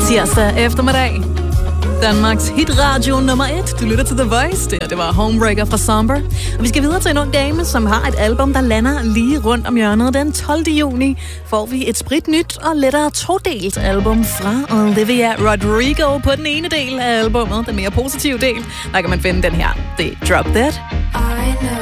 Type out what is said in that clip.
tirsdag eftermiddag. Danmarks hitradio nummer 1. Du lytter til The Voice. Det var Homebreaker fra Somber. Og vi skal videre til en ung dame, som har et album, der lander lige rundt om hjørnet. Den 12. juni får vi et spritnyt og lettere todelt album fra Olivia Rodrigo. På den ene del af albumet, den mere positive del, der kan man finde den her. Det er Drop That.